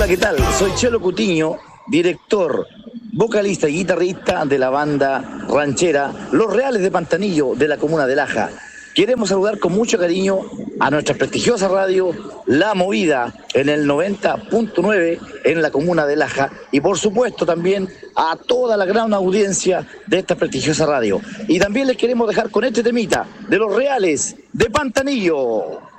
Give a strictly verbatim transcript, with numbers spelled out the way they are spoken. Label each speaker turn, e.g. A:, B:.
A: Hola, ¿qué tal? Soy Chelo Cutiño, director, vocalista y guitarrista de la banda ranchera Los Reales de Pantanillo de la comuna de Laja. Queremos saludar con mucho cariño a nuestra prestigiosa radio La Movida en el noventa punto nueve en la comuna de Laja y por supuesto también a toda la gran audiencia de esta prestigiosa radio. Y también les queremos dejar con este temita de Los Reales de Pantanillo.